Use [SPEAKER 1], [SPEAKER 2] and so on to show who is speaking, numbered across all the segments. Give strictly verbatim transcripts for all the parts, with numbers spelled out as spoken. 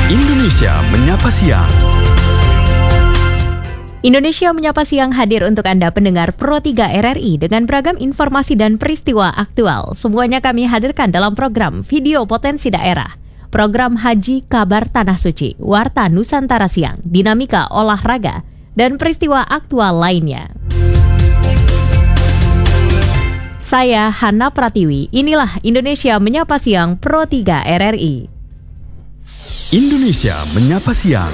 [SPEAKER 1] Indonesia Menyapa Siang.
[SPEAKER 2] Indonesia Menyapa Siang hadir untuk Anda pendengar Pro tiga R R I dengan beragam informasi dan peristiwa aktual. Semuanya kami hadirkan dalam program Video Potensi Daerah, program Haji Kabar Tanah Suci, Warta Nusantara Siang, Dinamika Olahraga, dan peristiwa aktual lainnya. Saya Hana Pratiwi, inilah Indonesia Menyapa Siang Pro tiga R R I.
[SPEAKER 1] Indonesia Menyapa Siang.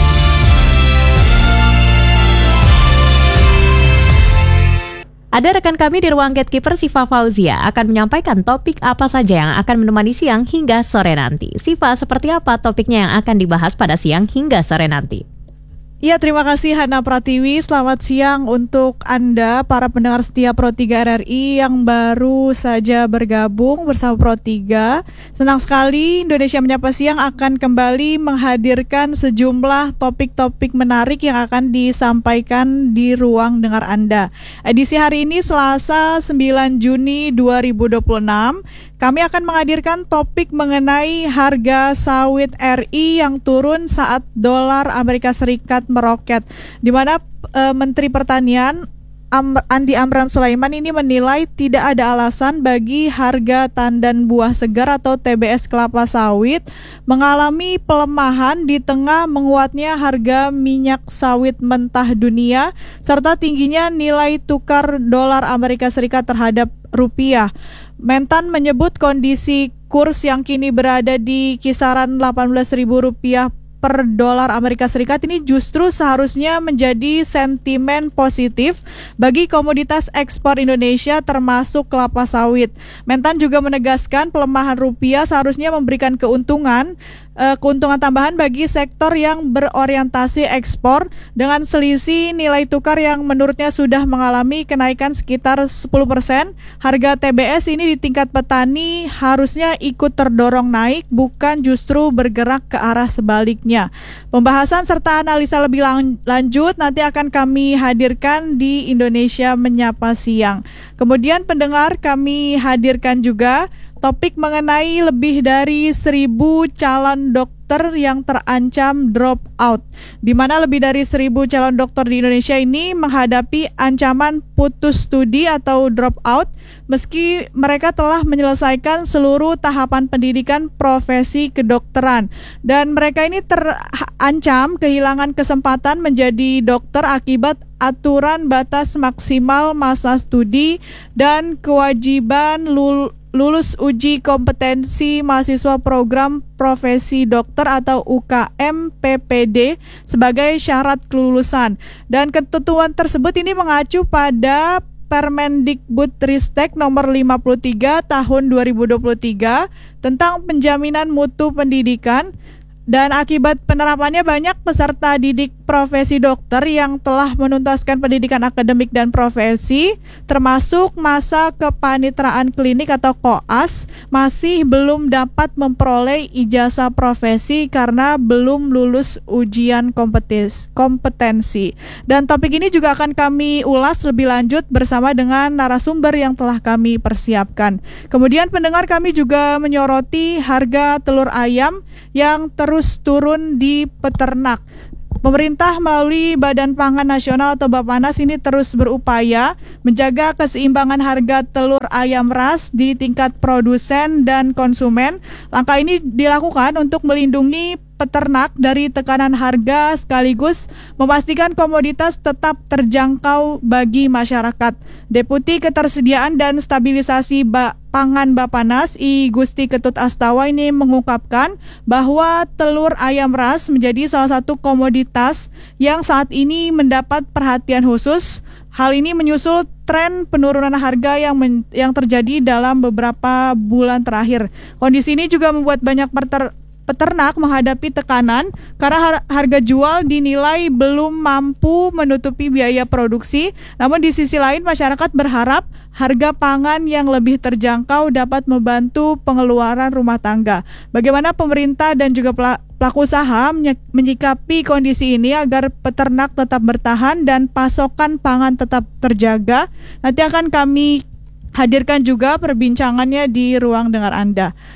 [SPEAKER 2] Ada rekan kami di ruang Gatekeeper, Siva Fauzia, akan menyampaikan topik apa saja yang akan menemani siang hingga sore nanti. Siva, seperti apa topiknya yang akan dibahas pada siang hingga sore nanti?
[SPEAKER 3] Ya, terima kasih Hana Pratiwi. Selamat siang untuk Anda, para pendengar setia Pro tiga R R I yang baru saja bergabung bersama Pro tiga. Senang sekali Indonesia Menyapa Siang akan kembali menghadirkan sejumlah topik-topik menarik yang akan disampaikan di ruang dengar Anda. Edisi hari ini Selasa sembilan Juni dua ribu dua puluh enam. Kami akan menghadirkan topik mengenai harga sawit R I yang turun saat dolar Amerika Serikat meroket, di mana e, Menteri Pertanian Am- Andi Amran Sulaiman ini menilai tidak ada alasan bagi harga tandan buah segar atau T B S kelapa sawit mengalami pelemahan di tengah menguatnya harga minyak sawit mentah dunia serta tingginya nilai tukar dolar Amerika Serikat terhadap rupiah. Mentan menyebut kondisi kurs yang kini berada di kisaran delapan belas ribu rupiah per dolar Amerika Serikat ini justru seharusnya menjadi sentimen positif bagi komoditas ekspor Indonesia termasuk kelapa sawit. Mentan juga menegaskan pelemahan rupiah seharusnya memberikan keuntungan keuntungan tambahan bagi sektor yang berorientasi ekspor dengan selisih nilai tukar yang menurutnya sudah mengalami kenaikan sekitar sepuluh persen. Harga T B S ini di tingkat petani harusnya ikut terdorong naik, bukan justru bergerak ke arah sebaliknya. Pembahasan serta analisa lebih lang- lanjut nanti akan kami hadirkan di Indonesia Menyapa Siang. Kemudian pendengar, kami hadirkan juga topik mengenai lebih dari seribu calon dokter yang terancam drop out, di mana lebih dari seribu calon dokter di Indonesia ini menghadapi ancaman putus studi atau drop out meski mereka telah menyelesaikan seluruh tahapan pendidikan profesi kedokteran, dan mereka ini terancam kehilangan kesempatan menjadi dokter akibat aturan batas maksimal masa studi dan kewajiban lul lulus uji kompetensi mahasiswa program profesi dokter atau U K M P P D sebagai syarat kelulusan. Dan ketentuan tersebut ini mengacu pada Permendikbudristek nomor lima puluh tiga tahun dua ribu dua puluh tiga tentang penjaminan mutu pendidikan. Dan akibat penerapannya banyak peserta didik profesi dokter yang telah menuntaskan pendidikan akademik dan profesi, termasuk masa kepanitraan klinik atau koas, masih belum dapat memperoleh ijazah profesi karena belum lulus ujian kompetis, kompetensi. Dan topik ini juga akan kami ulas lebih lanjut bersama dengan narasumber yang telah kami persiapkan. Kemudian pendengar, kami juga menyoroti harga telur ayam yang terus turun di peternak. Pemerintah melalui Badan Pangan Nasional atau Bappenas ini terus berupaya menjaga keseimbangan harga telur ayam ras di tingkat produsen dan konsumen. Langkah ini dilakukan untuk melindungi peternak dari tekanan harga sekaligus memastikan komoditas tetap terjangkau bagi masyarakat. Deputi Ketersediaan dan Stabilisasi ba- Pangan Bappenas I Gusti Ketut Astawa ini mengungkapkan bahwa telur ayam ras menjadi salah satu komoditas yang saat ini mendapat perhatian khusus. Hal ini menyusul tren penurunan harga yang men- yang terjadi dalam beberapa bulan terakhir. Kondisi ini juga membuat banyak peter- peternak menghadapi tekanan karena har- harga jual dinilai belum mampu menutupi biaya produksi. Namun di sisi lain masyarakat berharap harga pangan yang lebih terjangkau dapat membantu pengeluaran rumah tangga. Bagaimana pemerintah dan juga pelaku usaha menyikapi kondisi ini agar peternak tetap bertahan dan pasokan pangan tetap terjaga? Nanti akan kami hadirkan juga perbincangannya di ruang dengar Anda.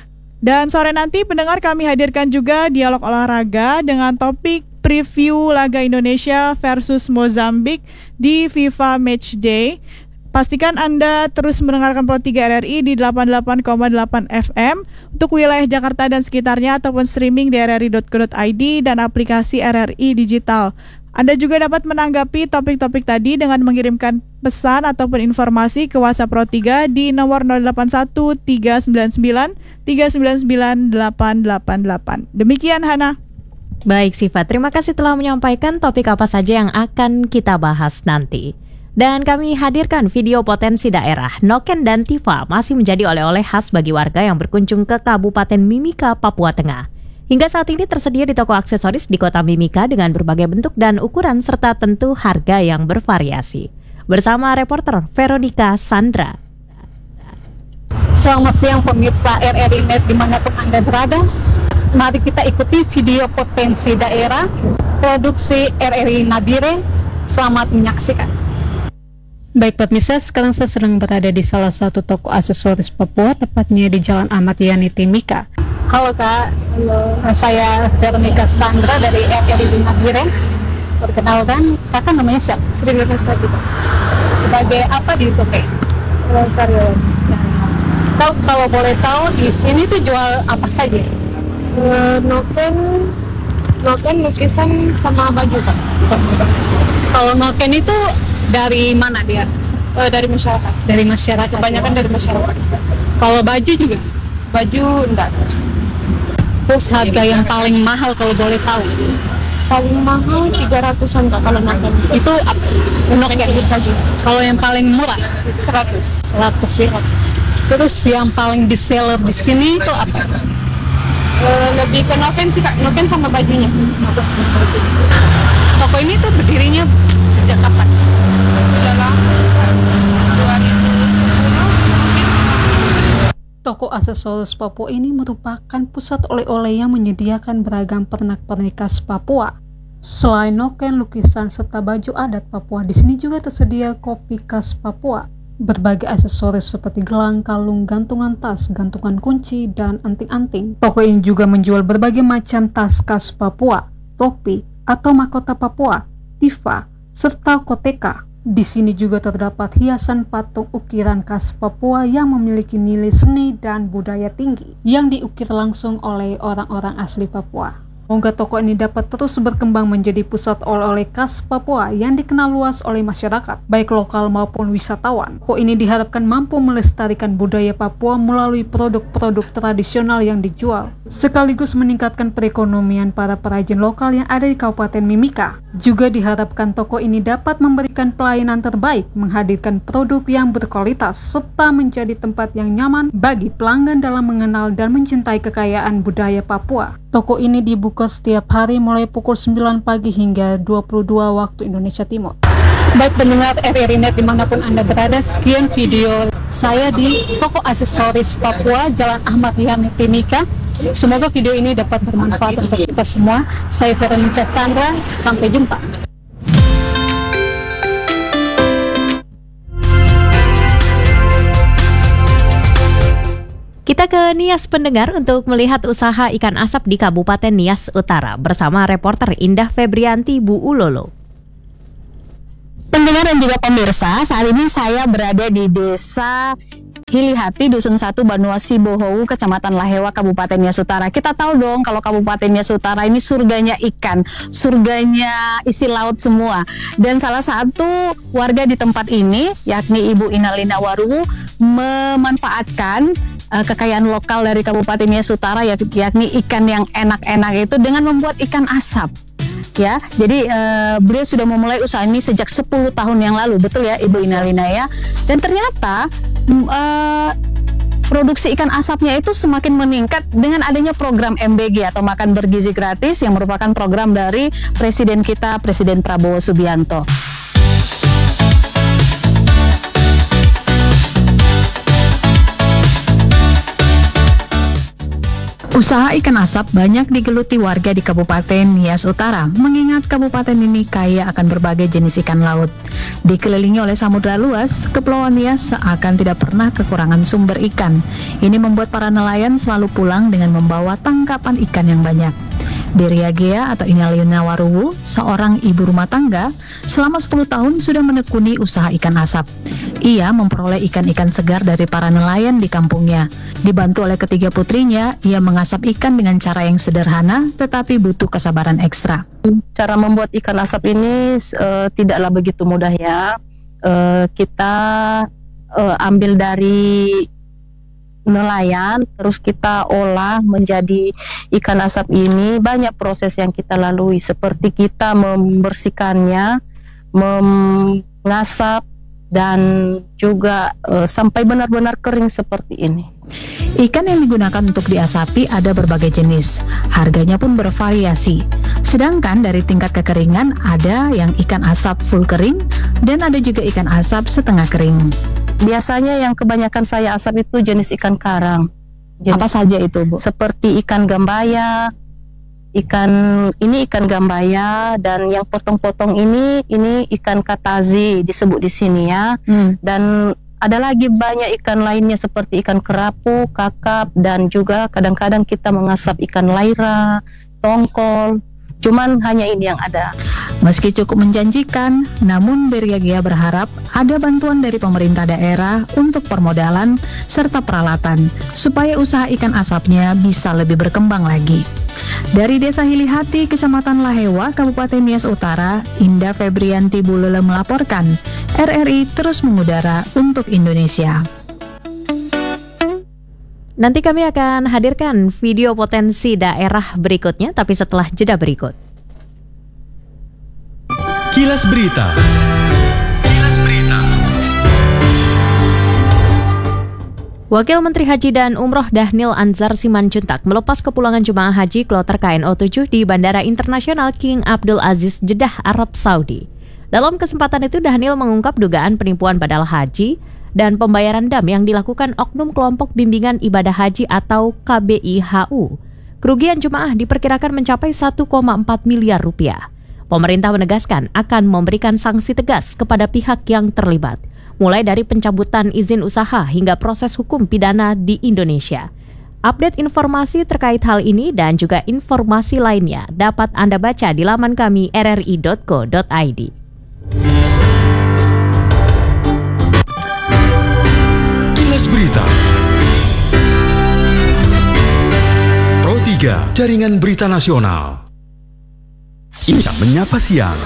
[SPEAKER 3] Dan sore nanti pendengar kami hadirkan juga dialog olahraga dengan topik preview laga Indonesia versus Mozambik di FIFA Matchday. Pastikan Anda terus mendengarkan Pro tiga R R I di delapan puluh delapan koma delapan F M untuk wilayah Jakarta dan sekitarnya ataupun streaming di r r i dot co dot i d dan aplikasi R R I Digital. Anda juga dapat menanggapi topik-topik tadi dengan mengirimkan pesan ataupun informasi ke WhatsApp Pro tiga di nomor nol delapan satu tiga sembilan sembilan tiga sembilan sembilan delapan delapan delapan. Demikian Hana.
[SPEAKER 2] Baik Siva, terima kasih telah menyampaikan topik apa saja yang akan kita bahas nanti. Dan kami hadirkan video potensi daerah. Noken dan Tifa masih menjadi oleh-oleh khas bagi warga yang berkunjung ke Kabupaten Mimika, Papua Tengah. Hingga saat ini tersedia di toko aksesoris di kota Mimika dengan berbagai bentuk dan ukuran serta tentu harga yang bervariasi. Bersama reporter Veronica Sandra.
[SPEAKER 4] Selamat siang pemirsa R R I Net dimanapun Anda berada. Mari kita ikuti video potensi daerah produksi R R I Nabire. Selamat menyaksikan. Baik pemirsa, sekarang saya sedang berada di salah satu toko aksesoris Papua, tepatnya di Jalan Ahmad Yani Timika. Halo Kak, halo. Saya Veronica Sandra dari R R I Nabire. Perkenalkan, Kakak namanya siapa? Sri Nurhastati. Sebagai apa di toko? Karyawan. Kalau kalau boleh tahu di sini tuh jual apa saja?
[SPEAKER 5] Uh, noken, noken lukisan sama baju Kak.
[SPEAKER 4] Kalau noken itu dari mana dia?
[SPEAKER 5] Uh, dari masyarakat.
[SPEAKER 4] Dari masyarakat.
[SPEAKER 5] Kebanyakan dari masyarakat.
[SPEAKER 4] Kalau baju juga?
[SPEAKER 5] Baju enggak.
[SPEAKER 4] Terus harga yang paling mahal kalau boleh tahu?
[SPEAKER 5] Paling mahal tiga ratusan Kak kalau noken.
[SPEAKER 4] Itu apa? Noken. Kalau yang paling murah?
[SPEAKER 5] seratus.
[SPEAKER 4] seratus ya. Terus yang paling di seller di sini itu apa?
[SPEAKER 5] Uh, lebih ke noken sih Kak. Noken sama bajunya. Noken sama bajunya.
[SPEAKER 4] Toko ini tuh berdirinya sejak kapan?
[SPEAKER 5] Sudah lama. dua ribu sepuluh.
[SPEAKER 4] Toko aksesoris Papua ini merupakan pusat oleh-oleh yang menyediakan beragam pernak-pernik khas Papua. Selain noken, lukisan, serta baju adat Papua, di sini juga tersedia kopi khas Papua. Berbagai aksesoris seperti gelang, kalung, gantungan tas, gantungan kunci, dan anting-anting. Toko ini juga menjual berbagai macam tas khas Papua, topi, atau mahkota Papua, tifa, serta koteka. Di sini juga terdapat hiasan patung ukiran khas Papua yang memiliki nilai seni dan budaya tinggi yang diukir langsung oleh orang-orang asli Papua. Semoga toko ini dapat terus berkembang menjadi pusat oleh-oleh khas Papua yang dikenal luas oleh masyarakat, baik lokal maupun wisatawan. Toko ini diharapkan mampu melestarikan budaya Papua melalui produk-produk tradisional yang dijual, sekaligus meningkatkan perekonomian para perajin lokal yang ada di Kabupaten Mimika. Juga diharapkan toko ini dapat memberikan pelayanan terbaik, menghadirkan produk yang berkualitas, serta menjadi tempat yang nyaman bagi pelanggan dalam mengenal dan mencintai kekayaan budaya Papua. Toko ini dibuka setiap hari mulai pukul sembilan pagi hingga dua puluh dua waktu Indonesia Timur. Baik pendengar R R I Net dimanapun Anda berada, sekian video saya di toko aksesoris Papua Jalan Ahmad Yani Timika. Semoga video ini dapat bermanfaat untuk kita semua. Saya Veronica Sandra, sampai jumpa.
[SPEAKER 2] Kita ke Nias pendengar untuk melihat usaha ikan asap di Kabupaten Nias Utara bersama reporter Indah Febrianti Bu Ulolo.
[SPEAKER 6] Pendengar dan juga pemirsa, saat ini saya berada di Desa Hilihati, Dusun satu, Banuasi Bohowu, Kecamatan Lahewa, Kabupaten Nias Utara. Kita tahu dong kalau Kabupaten Nias Utara ini surganya ikan, surganya isi laut semua. Dan salah satu warga di tempat ini, yakni Ibu Inalina Waruhu, memanfaatkan uh, kekayaan lokal dari Kabupaten Nias Utara, yakni ikan yang enak-enak itu dengan membuat ikan asap. Ya, jadi uh, beliau sudah memulai usaha ini sejak sepuluh tahun yang lalu, betul ya Ibu Inalina ya. Dan ternyata uh, produksi ikan asapnya itu semakin meningkat dengan adanya program M B G atau makan bergizi gratis yang merupakan program dari Presiden kita, Presiden Prabowo Subianto. Usaha ikan asap banyak digeluti warga di Kabupaten Nias Utara, mengingat kabupaten ini kaya akan berbagai jenis ikan laut. Dikelilingi oleh samudra luas, Kepulauan Nias seakan tidak pernah kekurangan sumber ikan. Ini membuat para nelayan selalu pulang dengan membawa tangkapan ikan yang banyak. Deria Gea atau Ingalina Waruwu, seorang ibu rumah tangga, selama sepuluh tahun sudah menekuni usaha ikan asap. Ia memperoleh ikan-ikan segar dari para nelayan di kampungnya. Dibantu oleh ketiga putrinya, ia mengasap ikan dengan cara yang sederhana tetapi butuh kesabaran ekstra.
[SPEAKER 7] Cara membuat ikan asap ini uh, tidaklah begitu mudah ya. Uh, kita uh, ambil dari nelayan, terus kita olah menjadi ikan asap ini. Banyak proses yang kita lalui, seperti kita membersihkannya, mengasap, dan juga e, sampai benar-benar kering seperti ini.
[SPEAKER 6] Ikan yang digunakan untuk diasapi ada berbagai jenis, harganya pun bervariasi. Sedangkan dari tingkat kekeringan ada yang ikan asap full kering dan ada juga ikan asap setengah kering.
[SPEAKER 7] Biasanya yang kebanyakan saya asap itu jenis ikan karang. Jenis,
[SPEAKER 6] apa saja itu, Bu?
[SPEAKER 7] Seperti ikan gambaya, ikan ini ikan gambaya, dan yang potong-potong ini ini ikan katazi disebut di sini ya. Hmm. Dan ada lagi banyak ikan lainnya seperti ikan kerapu, kakap, dan juga kadang-kadang kita mengasap ikan laira, tongkol. Cuman hanya ini yang ada.
[SPEAKER 6] Meski cukup menjanjikan, namun Deria Gea berharap ada bantuan dari pemerintah daerah untuk permodalan serta peralatan supaya usaha ikan asapnya bisa lebih berkembang lagi. Dari Desa Hilihati, Kecamatan Lahewa, Kabupaten Nias Utara, Indah Febrianti Bulele melaporkan, R R I terus mengudara untuk Indonesia.
[SPEAKER 2] Nanti kami akan hadirkan video potensi daerah berikutnya, tapi setelah jeda berikut.
[SPEAKER 1] Kilas Berita. Kilas Berita.
[SPEAKER 2] Wakil Menteri Haji dan Umroh Dhanil Anzar Simanjuntak melepas kepulangan jemaah haji kloter K N O tujuh di Bandara Internasional King Abdul Aziz, Jeddah, Arab Saudi. Dalam kesempatan itu, Dhanil mengungkap dugaan penipuan badal haji dan pembayaran dam yang dilakukan oknum kelompok bimbingan ibadah haji atau K B I H U. Kerugian jemaah diperkirakan mencapai satu koma empat miliar rupiah. Pemerintah menegaskan akan memberikan sanksi tegas kepada pihak yang terlibat, mulai dari pencabutan izin usaha hingga proses hukum pidana di Indonesia. Update informasi terkait hal ini dan juga informasi lainnya dapat Anda baca di laman kami r r i dot co dot i d.
[SPEAKER 1] Kilas Berita. Pro tiga, Jaringan Berita Nasional. Indonesia Menyapa Siang.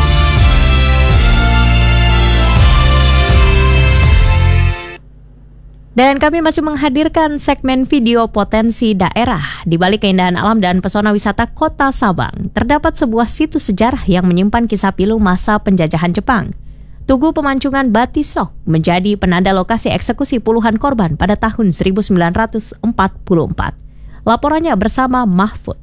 [SPEAKER 2] Dan kami masih menghadirkan segmen video potensi daerah. Di balik keindahan alam dan pesona wisata Kota Sabang, terdapat sebuah situs sejarah yang menyimpan kisah pilu masa penjajahan Jepang. Tugu Pemancingan Batisok menjadi penanda lokasi eksekusi puluhan korban pada tahun seribu sembilan ratus empat puluh empat. Laporannya bersama Mahfud.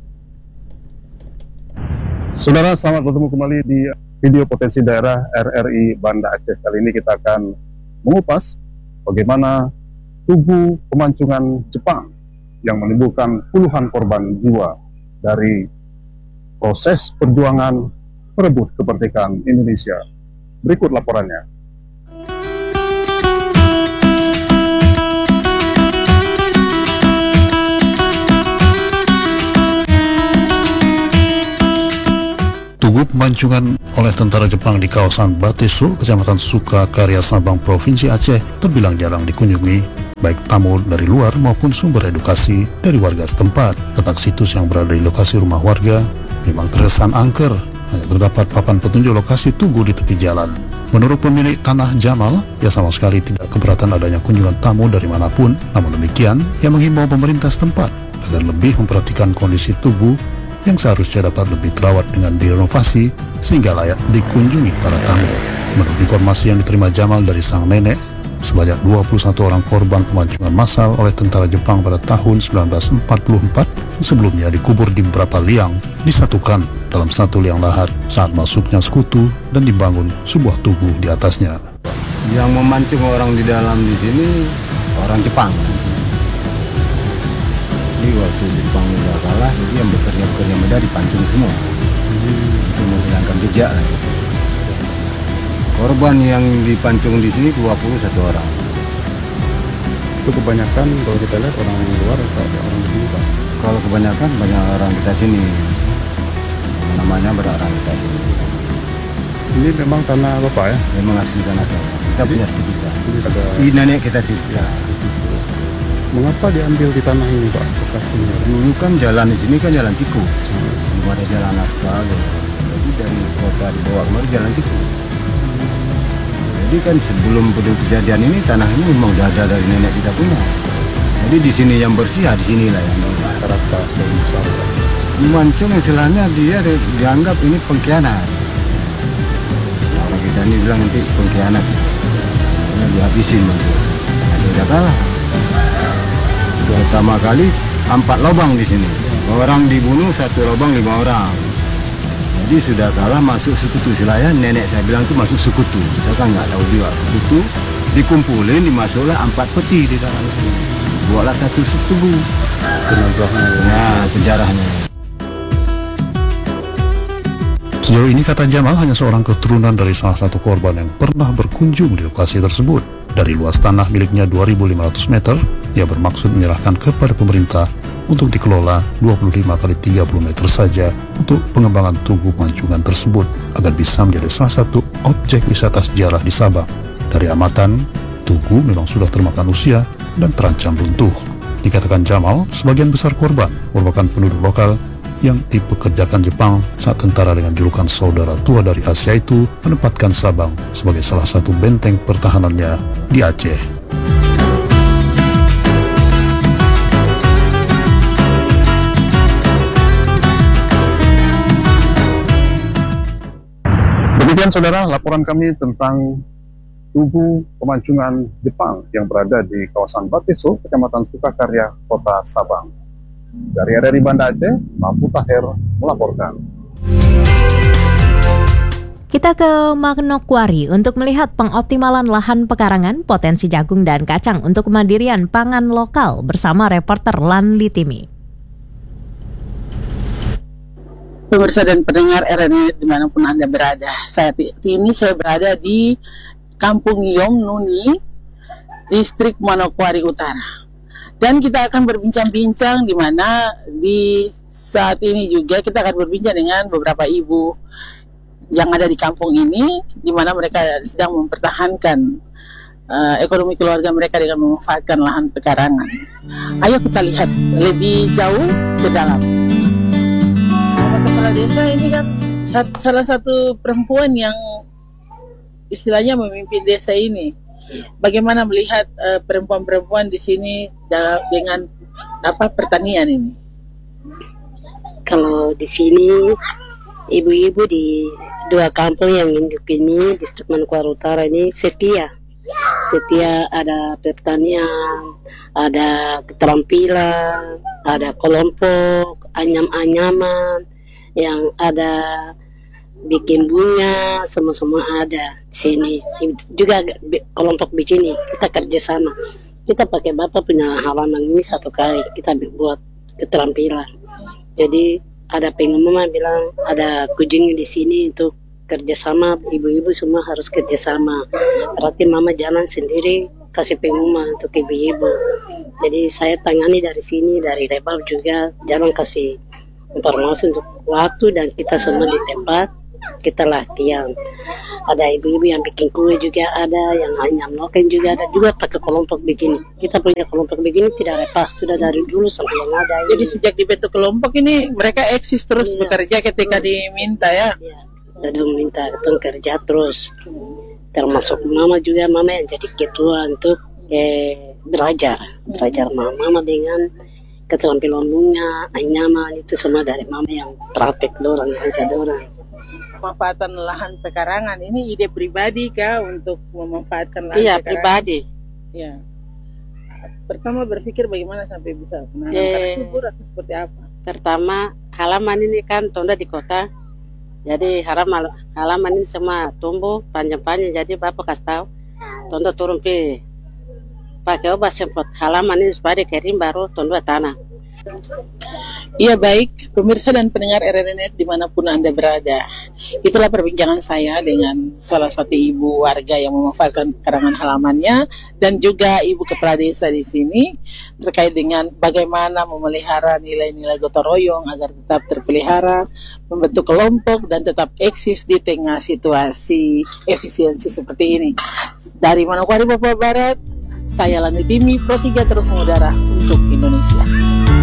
[SPEAKER 8] Saudara, selamat bertemu kembali di video potensi daerah R R I Banda Aceh. Kali ini kita akan mengupas bagaimana Tugu Pemancingan Jepang yang menimbulkan puluhan korban jiwa dari proses perjuangan merebut kemerdekaan Indonesia. Berikut laporannya.
[SPEAKER 9] Tugu Pemancingan oleh tentara Jepang di kawasan Batisok, Kecamatan Sukakarya, Sabang, Provinsi Aceh terbilang jarang dikunjungi, baik tamu dari luar maupun sumber edukasi dari warga setempat. Letak situs yang berada di lokasi rumah warga memang terkesan angker, hanya terdapat papan petunjuk lokasi tugu di tepi jalan. Menurut pemilik tanah Jamal, ia sama sekali tidak keberatan adanya kunjungan tamu dari manapun. Namun demikian, ia menghimbau pemerintah setempat agar lebih memperhatikan kondisi tugu yang seharusnya dapat lebih terawat dengan direnovasi sehingga layak dikunjungi para tamu. Menurut informasi yang diterima Jamal dari sang nenek, sebanyak dua puluh satu orang korban pemancingan massal oleh tentara Jepang pada tahun seribu sembilan ratus empat puluh empat yang sebelumnya dikubur di beberapa liang disatukan dalam satu liang lahat saat masuknya sekutu dan dibangun sebuah tugu di atasnya.
[SPEAKER 10] Yang memancing orang di dalam di sini orang Jepang. Jadi waktu Jepang udah kalah, jadi yang bekerja-bekerja muda dipancung semua. Itu menghilangkan jejak lah. Korban yang dipancung di sini dua puluh satu orang.
[SPEAKER 8] Itu kebanyakan kalau kita lihat orang luar atau orang di sini, Pak?
[SPEAKER 10] Kalau kebanyakan banyak orang kita sini. Namanya berarang kita sini.
[SPEAKER 8] Ini memang tanah Bapak ya?
[SPEAKER 10] Memang asli tanah saya. Kita punya stupida.
[SPEAKER 8] Ada...
[SPEAKER 10] Di nenek kita cerita.
[SPEAKER 8] Mengapa diambil di tanah ini, Pak? Lokasinya?
[SPEAKER 10] Dulu kan jalan di sini kan jalan tikus. Belum ada jalan aspal. Jadi dari kota dibawa kemari jalan tikus. Jadi kan sebelum kejadian ini tanah ini memang udah ada dari nenek kita punya. Jadi di sini yang bersih, ya di sinilah yang
[SPEAKER 8] rata dan besar.
[SPEAKER 10] Mancung istilahnya dia dianggap ini pengkhianat. Nah, orang kita ini bilang nanti pengkhianat. Karena dihabisin mancung. Nah, udah kalah. Pertama kali empat lubang di sini. Orang dibunuh satu lubang lima orang. Jadi sudah kalah masuk sekutu istilahnya. Nenek saya bilang itu masuk sekutu. Kita kan nggak tahu juga sekutu. Dikumpulin dimasuklah empat peti di dalam. Buatlah satu tubuh.
[SPEAKER 8] Jenazahnya.
[SPEAKER 10] Nah sejarahnya.
[SPEAKER 9] Sejauh ini kata Jamal hanya seorang keturunan dari salah satu korban yang pernah berkunjung di lokasi tersebut. Dari luas tanah miliknya dua ribu lima ratus meter, ia bermaksud menyerahkan kepada pemerintah untuk dikelola dua puluh lima kali tiga puluh meter saja untuk pengembangan tugu pancungan tersebut agar bisa menjadi salah satu objek wisata sejarah di Sabang. Dari amatan, tugu memang sudah termakan usia dan terancam runtuh. Dikatakan Jamal, sebagian besar korban merupakan penduduk lokal yang dipekerjakan Jepang saat tentara dengan julukan saudara tua dari Asia itu menempatkan Sabang sebagai salah satu benteng pertahanannya di Aceh.
[SPEAKER 8] Demikian saudara laporan kami tentang tugu pemancungan Jepang yang berada di kawasan Batiso, Kecamatan Sukakarya, Kota Sabang. Dari R R I Banda Aceh, Mampu Tahir melaporkan.
[SPEAKER 2] Kita ke Manokwari untuk melihat pengoptimalan lahan pekarangan, potensi jagung dan kacang untuk kemandirian pangan lokal bersama reporter Lan Litimi.
[SPEAKER 11] Pemirsa dan pendengar R R I dimanapun Anda berada, saat ini saya berada di Kampung Yom Nuni, Distrik Manokwari Utara. Dan kita akan berbincang-bincang di mana di saat ini juga kita akan berbincang dengan beberapa ibu yang ada di kampung ini, di mana mereka sedang mempertahankan uh, ekonomi keluarga mereka dengan memanfaatkan lahan pekarangan. Ayo kita lihat lebih jauh ke dalam. Kepala desa ini kan salah satu perempuan yang istilahnya memimpin desa ini. Bagaimana melihat uh, perempuan-perempuan di sini dengan apa pertanian ini?
[SPEAKER 12] Kalau di sini ibu-ibu di dua kampung yang induk ini, Distrik Manokwari Utara ini setia, setia ada pertanian, ada keterampilan, ada kelompok anyam-anyaman, yang ada bikin bunga, semua-semua ada di sini. Juga kelompok begini, kita kerjasama. Kita pakai bapak punya halaman ini satu kali, kita buat keterampilan. Jadi ada pengumuman bilang ada kucing di sini untuk kerjasama, ibu-ibu semua harus kerjasama. Berarti mama jalan sendiri, kasih pengumuman untuk ibu-ibu. Jadi saya tangani dari sini, dari Rebab juga, jalan kasih informasi untuk waktu dan kita semua di tempat. Kita latihan. Ada ibu-ibu yang bikin kue juga ada, yang hanya noken juga ada, juga pakai kelompok begini. Kita punya kelompok begini tidak lepas, sudah dari dulu sampai yang ada.
[SPEAKER 11] Jadi ini. Sejak dibentuk kelompok ini mereka eksis terus iya, bekerja ketika terus diminta ya.
[SPEAKER 12] Iya. Sudah minta itu kerja terus. Termasuk mama juga, mama yang jadi ketua untuk eh, belajar, belajar mama, mama dengan keterampilan bunga, anyaman itu semua dari mama yang praktek dorang, kerja dorang.
[SPEAKER 11] Pemanfaatan lahan pekarangan ini ide pribadi kah untuk memanfaatkan lahan
[SPEAKER 12] iya,
[SPEAKER 11] pekarangan?
[SPEAKER 12] Pribadi.
[SPEAKER 11] Ya. Pertama berpikir bagaimana sampai bisa menanam
[SPEAKER 12] eh,
[SPEAKER 11] karena subur atau seperti apa?
[SPEAKER 12] Pertama halaman ini kan tonda di kota, jadi halaman halaman ini semua tumbuh panjang-panjang. Jadi bapak kasih tahu, tonda turun pi pakai obat semprot halaman ini supaya kering baru tonda tanah.
[SPEAKER 11] Iya baik, pemirsa dan pendengar R R I Net dimanapun Anda berada. Itulah perbincangan saya dengan salah satu ibu warga yang memanfaatkan pekarangan halamannya dan juga ibu kepala desa di sini terkait dengan bagaimana memelihara nilai-nilai gotong royong agar tetap terpelihara, membentuk kelompok dan tetap eksis di tengah situasi efisiensi seperti ini. Dari Manokwari, Papua Barat, saya Lani Timi, Pro tiga terus mengudara untuk Indonesia.